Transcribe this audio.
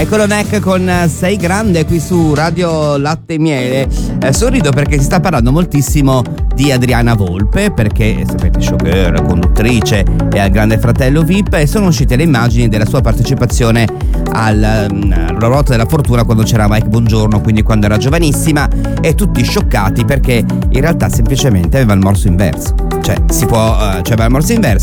Eccolo Neck con Sei Grande qui su Radio Latte e Miele. Sorrido perché si sta parlando moltissimo di Adriana Volpe, perché sapete, showgirl, conduttrice e al Grande Fratello VIP, e sono uscite le immagini della sua partecipazione alla ruota della fortuna quando c'era Mike Bongiorno, quindi quando era giovanissima, e tutti scioccati perché in realtà semplicemente aveva il morso inverso. Cioè aveva il morso inverso,